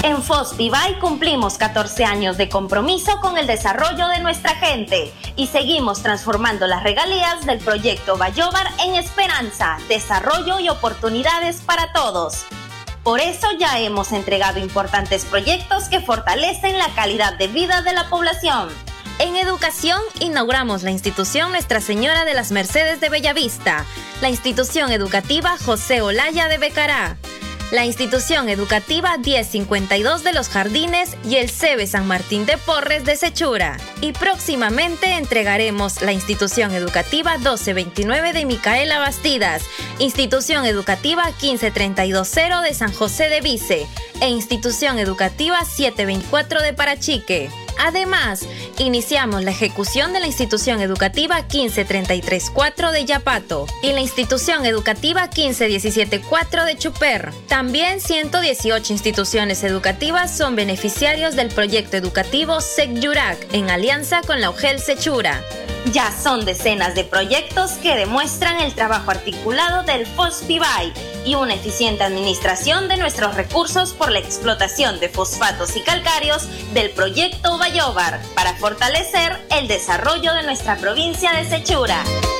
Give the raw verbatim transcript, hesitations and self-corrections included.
En Fospibay cumplimos catorce años de compromiso con el desarrollo de nuestra gente y seguimos transformando las regalías del proyecto Bayóvar en esperanza, desarrollo y oportunidades para todos. Por eso ya hemos entregado importantes proyectos que fortalecen la calidad de vida de la población. En educación, inauguramos la institución Nuestra Señora de las Mercedes de Bellavista, la institución educativa José Olaya de Becará, la institución educativa diez cincuenta y dos de Los Jardines y el C E B E San Martín de Porres de Sechura. Y próximamente entregaremos la institución educativa doce veintinueve de Micaela Bastidas, institución educativa quince treinta y dos cero de San José de Vice e institución educativa siete veinticuatro de Parachique. Además, iniciamos la ejecución de la institución educativa quince treinta y tres cuatro de Yapato y la institución educativa quince diecisiete cuatro de Chuper. También ciento dieciocho instituciones educativas son beneficiarios del proyecto educativo SECYURAC en alianza con la U G E L Sechura. Ya son decenas de proyectos que demuestran el trabajo articulado del Fospibay y una eficiente administración de nuestros recursos por la explotación de fosfatos y calcáreos del proyecto Bayóvar para fortalecer el desarrollo de nuestra provincia de Sechura.